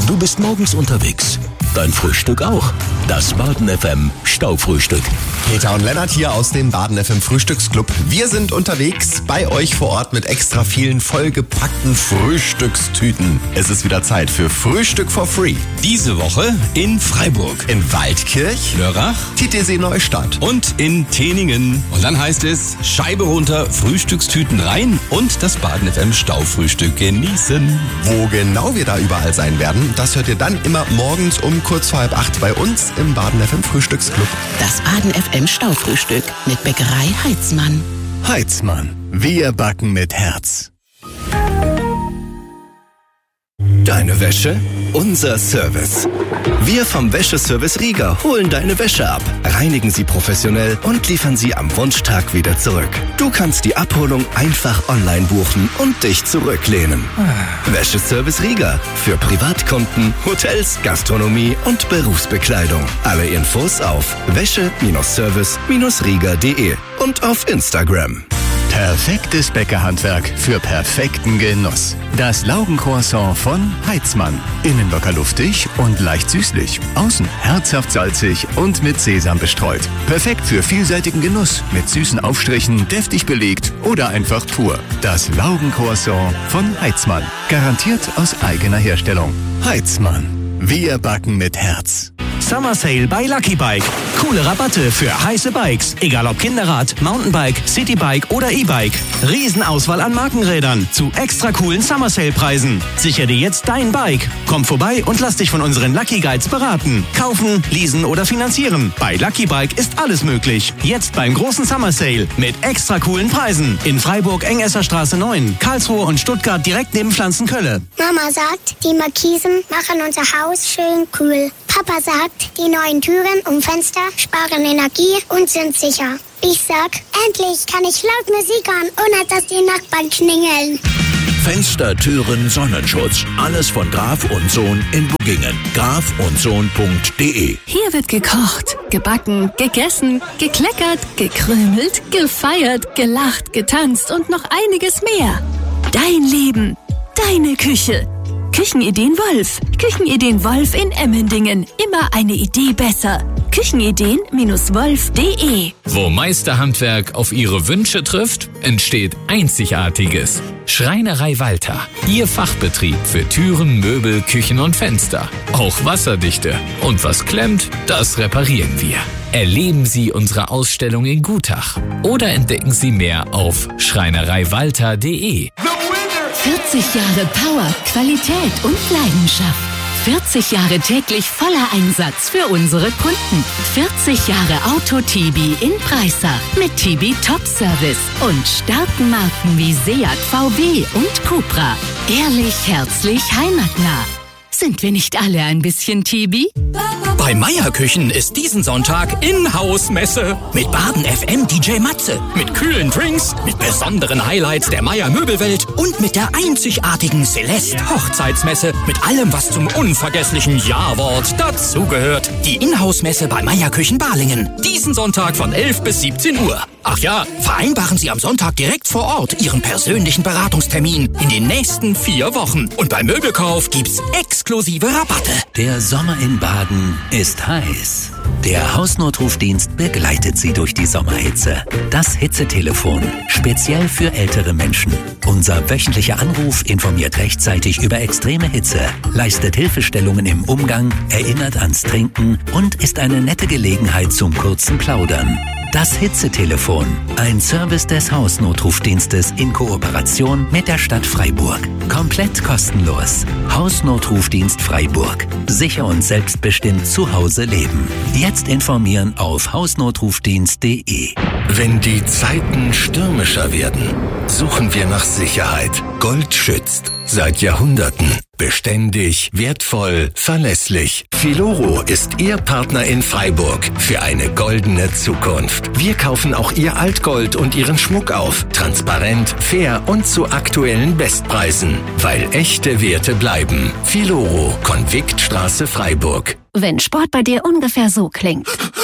Du bist morgens unterwegs. Dein Frühstück auch. Das Baden FM Staufrühstück. Peter und Lennart hier aus dem Baden FM Frühstücksclub. Wir sind unterwegs bei euch vor Ort mit extra vielen vollgepackten Frühstückstüten. Es ist wieder Zeit für Frühstück for Free. Diese Woche in Freiburg, In Waldkirch, Lörrach Titisee Neustadt. und in Teningen. Und dann heißt es Scheibe runter, Frühstückstüten rein und das Baden FM Staufrühstück genießen. Wo genau wir da überall sein werden, das hört ihr dann immer morgens um kurz vor 7:30 bei uns im Baden FM Frühstücksclub. Das Baden FM Staufrühstück mit Bäckerei Heitzmann. Heitzmann. Wir backen mit Herz. Deine Wäsche? Unser Service. Wir vom Wäscheservice Rieger holen deine Wäsche ab, reinigen sie professionell und liefern sie am Wunschtag wieder zurück. Du kannst die Abholung einfach online buchen und dich zurücklehnen. Wäscheservice Rieger. Für Privatkunden, Hotels, Gastronomie und Berufsbekleidung. Alle Infos auf wäsche-service-rieger.de und auf Instagram. Perfektes Bäckerhandwerk für perfekten Genuss. Das Laugencroissant von Heitzmann. Innen locker luftig und leicht süßlich. Außen herzhaft salzig und mit Sesam bestreut. Perfekt für vielseitigen Genuss. Mit süßen Aufstrichen, deftig belegt oder einfach pur. Das Laugencroissant von Heitzmann. Garantiert aus eigener Herstellung. Heitzmann. Wir backen mit Herz. Summer Sale bei Lucky Bike. Coole Rabatte für heiße Bikes. Egal ob Kinderrad, Mountainbike, Citybike oder E-Bike. Riesenauswahl an Markenrädern zu extra coolen Summer Sale Preisen. Sicher dir jetzt dein Bike. Komm vorbei und lass dich von unseren Lucky Guides beraten. Kaufen, leasen oder finanzieren. Bei Lucky Bike ist alles möglich. Jetzt beim großen Summer Sale mit extra coolen Preisen. In Freiburg Engesser Straße 9, Karlsruhe und Stuttgart direkt neben Pflanzenkölle. Mama sagt, die Markisen machen unser Haus schön cool. Papa sagt, die neuen Türen und Fenster sparen Energie und sind sicher. Ich sag, endlich kann ich laut Musik hören, ohne dass die Nachbarn klingeln. Fenster, Türen, Sonnenschutz. Alles von Graf und Sohn in Buggingen. grafundsohn.de. Hier wird gekocht, gebacken, gegessen, gekleckert, gekrümelt, gefeiert, gelacht, getanzt und noch einiges mehr. Dein Leben, deine Küche. Küchenideen Wolf. Küchenideen Wolf in Emmendingen. Immer eine Idee besser. Küchenideen-wolf.de. Wo Meisterhandwerk auf Ihre Wünsche trifft, entsteht Einzigartiges. Schreinerei Walter. Ihr Fachbetrieb für Türen, Möbel, Küchen und Fenster. Auch wasserdichte. Und was klemmt, das reparieren wir. Erleben Sie unsere Ausstellung in Gutach. Oder entdecken Sie mehr auf schreinereiwalter.de. 40 Jahre Power, Qualität und Leidenschaft. 40 Jahre täglich voller Einsatz für unsere Kunden. 40 Jahre Auto Tibi in Breisach mit Tibi Top Service und starken Marken wie Seat, VW und Cupra. Ehrlich, herzlich, heimatnah. Sind wir nicht alle ein bisschen Tibi? Bei Meier Küchen ist diesen Sonntag Inhouse-Messe mit Baden FM DJ Matze, mit kühlen Drinks, mit besonderen Highlights der Meier Möbelwelt und mit der einzigartigen Celeste Hochzeitsmesse mit allem, was zum unvergesslichen Ja-Wort dazugehört. Die Inhouse-Messe bei Meier Küchen Balingen. Diesen Sonntag von 11 bis 17 Uhr. Ach ja, vereinbaren Sie am Sonntag direkt vor Ort Ihren persönlichen Beratungstermin in den nächsten 4 Wochen. Und beim Möbelkauf gibt's exklusive Rabatte. Der Sommer in Baden ist heiß. Der Hausnotrufdienst begleitet Sie durch die Sommerhitze. Das Hitzetelefon, speziell für ältere Menschen. Unser wöchentlicher Anruf informiert rechtzeitig über extreme Hitze, leistet Hilfestellungen im Umgang, erinnert ans Trinken und ist eine nette Gelegenheit zum kurzen Plaudern. Das Hitzetelefon, ein Service des Hausnotrufdienstes in Kooperation mit der Stadt Freiburg. Komplett kostenlos. Hausnotrufdienst Freiburg. Sicher und selbstbestimmt zu Hause leben. Jetzt informieren auf hausnotrufdienst.de. Wenn die Zeiten stürmischer werden, suchen wir nach Sicherheit. Gold schützt. Seit Jahrhunderten. Beständig, wertvoll, verlässlich. Filoro ist Ihr Partner in Freiburg für eine goldene Zukunft. Wir kaufen auch Ihr Altgold und Ihren Schmuck auf. Transparent, fair und zu aktuellen Bestpreisen. Weil echte Werte bleiben. Filoro, Konviktstraße, Freiburg. Wenn Sport bei dir ungefähr so klingt.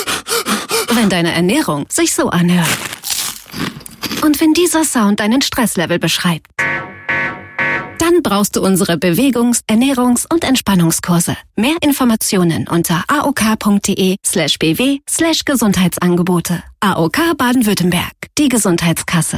Wenn deine Ernährung sich so anhört. Und wenn dieser Sound deinen Stresslevel beschreibt. Dann brauchst du unsere Bewegungs-, Ernährungs- und Entspannungskurse. Mehr Informationen unter aok.de/bw/Gesundheitsangebote. AOK Baden-Württemberg, die Gesundheitskasse.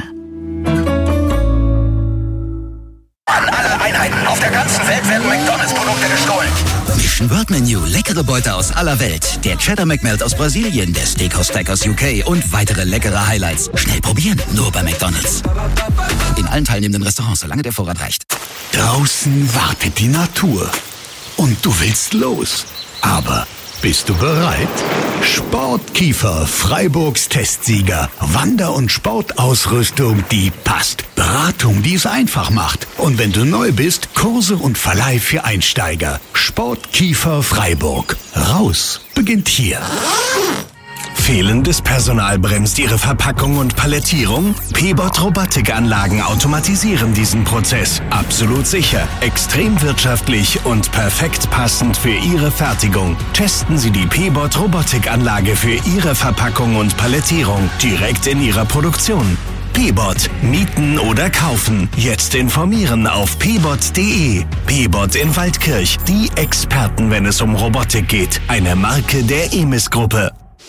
An alle Einheiten auf der ganzen Welt werden McDonalds-Produkte gestohlen. Mission World Menu, leckere Beute aus aller Welt. Der Cheddar McMelt aus Brasilien, der Steakhouse Stack aus UK und weitere leckere Highlights. Schnell probieren, nur bei McDonalds. In allen teilnehmenden Restaurants, solange der Vorrat reicht. Draußen wartet die Natur. Und du willst los. Aber bist du bereit? Sportkiefer, Freiburgs Testsieger. Wander- und Sportausrüstung, die passt. Beratung, die es einfach macht. Und wenn du neu bist, Kurse und Verleih für Einsteiger. Sportkiefer Freiburg. Raus beginnt hier. Fehlendes Personal bremst Ihre Verpackung und Palettierung? P-Bot Robotikanlagen automatisieren diesen Prozess. Absolut sicher, extrem wirtschaftlich und perfekt passend für Ihre Fertigung. Testen Sie die P-Bot Robotikanlage für Ihre Verpackung und Palettierung direkt in Ihrer Produktion. P-Bot. Mieten oder kaufen. Jetzt informieren auf pbot.de. P-Bot in Waldkirch. Die Experten, wenn es um Robotik geht. Eine Marke der EMIS-Gruppe.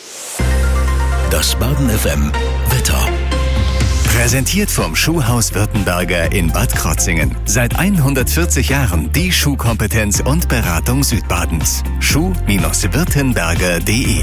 Das Baden FM Wetter. Präsentiert vom Schuhhaus Württemberger in Bad Krotzingen. Seit 140 Jahren die Schuhkompetenz und Beratung Südbadens. Schuh-württemberger.de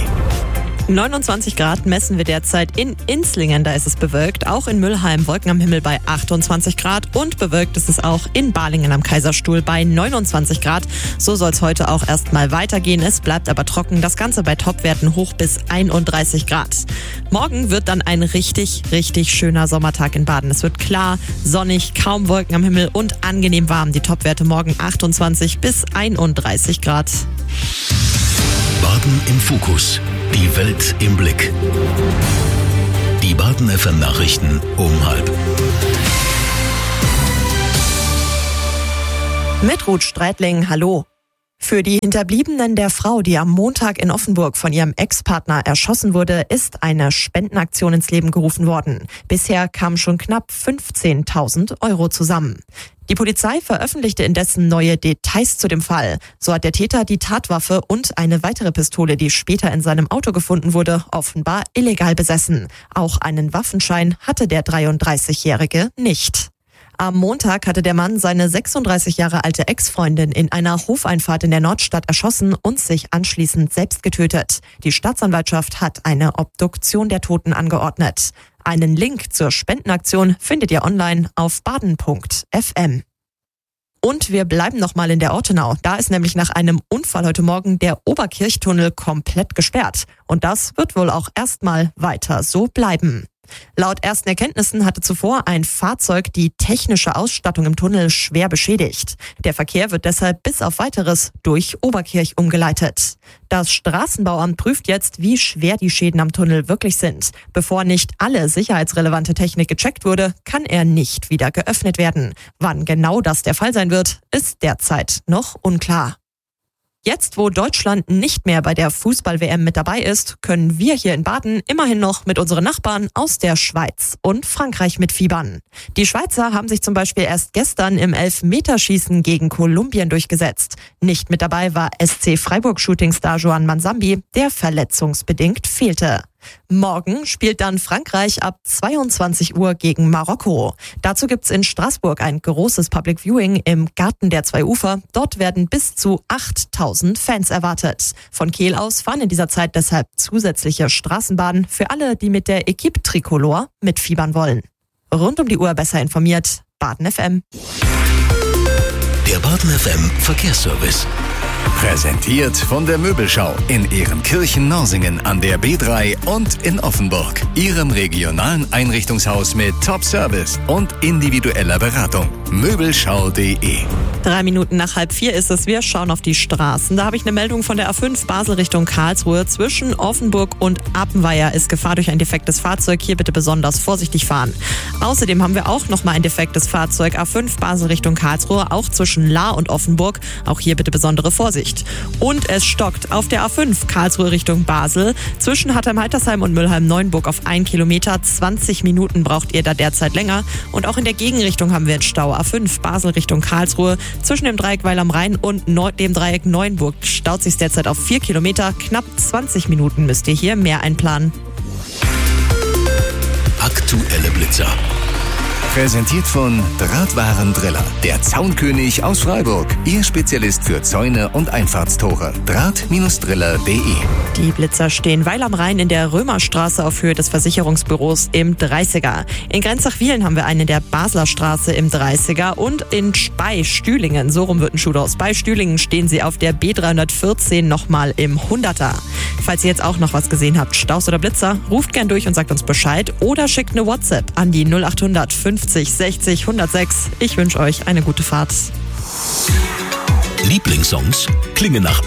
29 Grad messen wir derzeit in Inzlingen, da ist es bewölkt. Auch in Müllheim Wolken am Himmel bei 28 Grad und bewölkt ist es auch in Balingen am Kaiserstuhl bei 29 Grad. So soll es heute auch erstmal weitergehen. Es bleibt aber trocken, das Ganze bei Topwerten hoch bis 31 Grad. Morgen wird dann ein richtig, richtig schöner Sommertag in Baden. Es wird klar, sonnig, kaum Wolken am Himmel und angenehm warm. Die Topwerte morgen 28 bis 31 Grad. Baden im Fokus. Die Welt im Blick. Die Baden FM Nachrichten um 12:30. Mit Ruth Streitling, hallo. Für die Hinterbliebenen der Frau, die am Montag in Offenburg von ihrem Ex-Partner erschossen wurde, ist eine Spendenaktion ins Leben gerufen worden. Bisher kamen schon knapp 15.000 € zusammen. Die Polizei veröffentlichte indessen neue Details zu dem Fall. So hat der Täter die Tatwaffe und eine weitere Pistole, die später in seinem Auto gefunden wurde, offenbar illegal besessen. Auch einen Waffenschein hatte der 33-Jährige nicht. Am Montag hatte der Mann seine 36 Jahre alte Ex-Freundin in einer Hofeinfahrt in der Nordstadt erschossen und sich anschließend selbst getötet. Die Staatsanwaltschaft hat eine Obduktion der Toten angeordnet. Einen Link zur Spendenaktion findet ihr online auf baden.fm. Und wir bleiben nochmal in der Ortenau. Da ist nämlich nach einem Unfall heute Morgen der Oberkirchtunnel komplett gesperrt. Und das wird wohl auch erstmal weiter so bleiben. Laut ersten Erkenntnissen hatte zuvor ein Fahrzeug die technische Ausstattung im Tunnel schwer beschädigt. Der Verkehr wird deshalb bis auf Weiteres durch Oberkirch umgeleitet. Das Straßenbauamt prüft jetzt, wie schwer die Schäden am Tunnel wirklich sind. Bevor nicht alle sicherheitsrelevante Technik gecheckt wurde, kann er nicht wieder geöffnet werden. Wann genau das der Fall sein wird, ist derzeit noch unklar. Jetzt, wo Deutschland nicht mehr bei der Fußball-WM mit dabei ist, können wir hier in Baden immerhin noch mit unseren Nachbarn aus der Schweiz und Frankreich mitfiebern. Die Schweizer haben sich zum Beispiel erst gestern im Elfmeterschießen gegen Kolumbien durchgesetzt. Nicht mit dabei war SC Freiburg-Shootingstar Joan Mansambi, der verletzungsbedingt fehlte. Morgen spielt dann Frankreich ab 22 Uhr gegen Marokko. Dazu gibt's in Straßburg ein großes Public Viewing im Garten der zwei Ufer. Dort werden bis zu 8.000 Fans erwartet. Von Kehl aus fahren in dieser Zeit deshalb zusätzliche Straßenbahnen für alle, die mit der Equipe Tricolore mitfiebern wollen. Rund um die Uhr besser informiert, Baden FM. Der Baden FM Verkehrsservice. Präsentiert von der Möbelschau in Ehrenkirchen-Norsingen an der B3 und in Offenburg. Ihrem regionalen Einrichtungshaus mit Top-Service und individueller Beratung. Möbelschau.de 3 Minuten nach 3:30 ist es. Wir schauen auf die Straßen. Da habe ich eine Meldung von der A5 Basel Richtung Karlsruhe. Zwischen Offenburg und Appenweier ist Gefahr durch ein defektes Fahrzeug. Hier bitte besonders vorsichtig fahren. Außerdem haben wir auch nochmal ein defektes Fahrzeug. A5 Basel Richtung Karlsruhe, auch zwischen Lahr und Offenburg. Auch hier bitte besondere Vorsicht Vorsicht. Und es stockt auf der A5 Karlsruhe Richtung Basel. Zwischen Hattem-Haltersheim und Mülheim-Neuenburg auf 1 Kilometer. 20 Minuten braucht ihr da derzeit länger. Und auch in der Gegenrichtung haben wir einen Stau. A5 Basel Richtung Karlsruhe. Zwischen dem Dreieck Weil am Rhein und dem Dreieck Neuenburg staut sich derzeit auf 4 Kilometer. Knapp 20 Minuten müsst ihr hier mehr einplanen. Aktuelle Blitzer. Präsentiert von Drahtwarendriller, der Zaunkönig aus Freiburg. Ihr Spezialist für Zäune und Einfahrtstore. Draht-driller.de. Die Blitzer stehen Weil am Rhein in der Römerstraße auf Höhe des Versicherungsbüros im 30er. In Grenzach-Wiehlen haben wir einen in der Basler Straße im 30er und in Spey-Stühlingen, so rum wird ein Schuh draus. Bei Stühlingen stehen sie auf der B314 nochmal im 100er. Falls ihr jetzt auch noch was gesehen habt, Staus oder Blitzer, ruft gern durch und sagt uns Bescheid oder schickt eine WhatsApp an die 0800 50 60 106. Ich wünsche euch eine gute Fahrt. Lieblingssongs klingen nach